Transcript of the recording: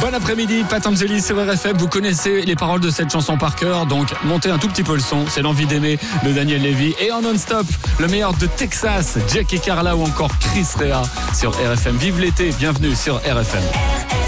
Bon après-midi, Patangeli sur RFM. Vous connaissez les paroles de cette chanson par cœur, donc montez un tout petit peu le son. C'est l'envie d'aimer de Daniel Lévy. Et en non-stop, le meilleur de Texas, Jackie Carla ou encore Chris Rea sur RFM. Vive l'été, bienvenue sur RFM.